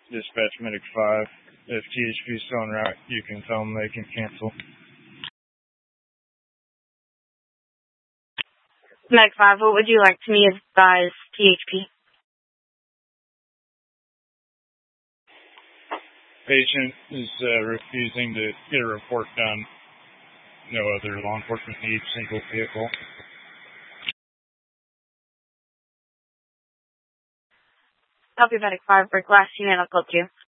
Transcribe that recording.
Dispatch Medic 5. If THP is still en route, you can tell them they can cancel. Medic 5, what would you like to me advise THP? Patient is refusing to get a report done. No other law enforcement needs, single vehicle. Copy Medic 5, break last unit, I'll call you.